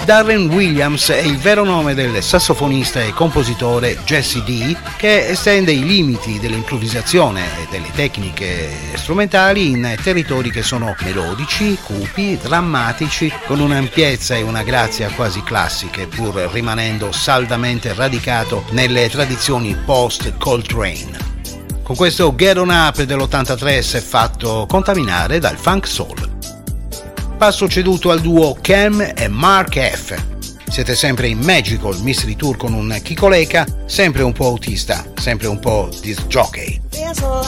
Darren Williams è il vero nome del sassofonista e compositore Jesse D, che estende i limiti dell'improvvisazione e delle tecniche strumentali in territori che sono melodici, cupi, drammatici, con un'ampiezza e una grazia quasi classiche, pur rimanendo saldamente radicato nelle tradizioni post-Coltrane. Con questo Get On Up dell'83 si è fatto contaminare dal funk soul. Passo ceduto al duo Cam e Mark F. Siete sempre in Magical Mystery Tour con un Chico Leca, sempre un po' autista, sempre un po' disc jockey.